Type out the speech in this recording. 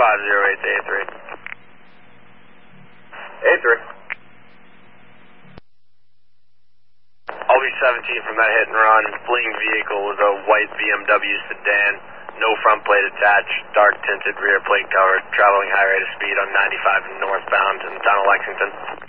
508 to A3. A3. I'll be 17 from that hit and run. Fleeing vehicle was a white BMW sedan. No front plate attached. Dark tinted rear plate cover. Traveling high rate of speed on 95 northbound in the town of Lexington.